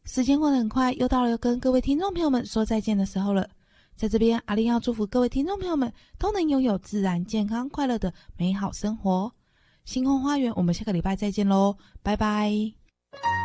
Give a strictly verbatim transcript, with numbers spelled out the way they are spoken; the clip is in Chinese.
时间过得很快，又到了跟各位听众朋友们说再见的时候了。在这边，阿玲要祝福各位听众朋友们都能拥有自然、健康、快乐的美好生活。星空花园，我们下个礼拜再见喽，拜拜。